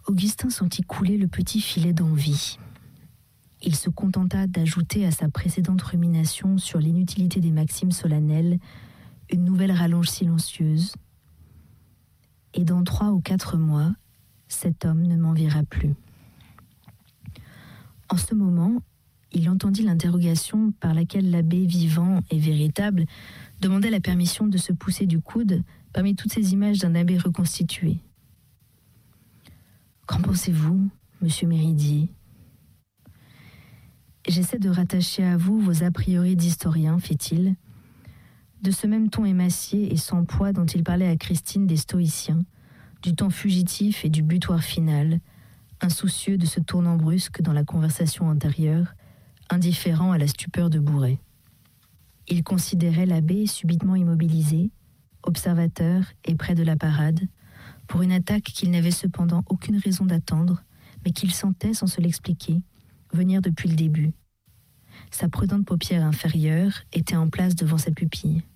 Augustin sentit couler le petit filet d'envie. Il se contenta d'ajouter à sa précédente rumination sur l'inutilité des maximes solennelles une nouvelle rallonge silencieuse. Et dans 3 ou 4 mois, cet homme ne m'enverra plus. En ce moment, il entendit l'interrogation par laquelle l'abbé vivant et véritable demandait la permission de se pousser du coude parmi toutes ces images d'un abbé reconstitué. « Qu'en pensez-vous, monsieur Méridier ? J'essaie de rattacher à vous vos a priori d'historien, fit-il, de ce même ton émacié et sans poids dont il parlait à Christine des stoïciens, du temps fugitif et du butoir final, insoucieux de ce tournant brusque dans la conversation antérieure, indifférent à la stupeur de Bouret. Il considérait l'abbé subitement immobilisé, observateur et près de la parade, pour une attaque qu'il n'avait cependant aucune raison d'attendre, mais qu'il sentait, sans se l'expliquer, venir depuis le début. Sa prudente paupière inférieure était en place devant sa pupille.